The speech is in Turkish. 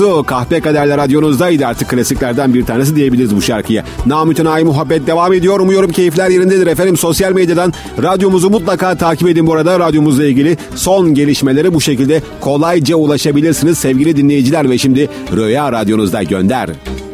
Kahpe Kaderler radyonuzdaydı, artık klasiklerden bir tanesi diyebiliriz bu şarkıya. Namütenayi muhabbet devam ediyor. Umuyorum keyifler yerindedir efendim. Sosyal medyadan radyomuzu mutlaka takip edin bu arada. Radyomuzla ilgili son gelişmeleri bu şekilde kolayca ulaşabilirsiniz sevgili dinleyiciler. Ve şimdi Röya radyonuzda gönder.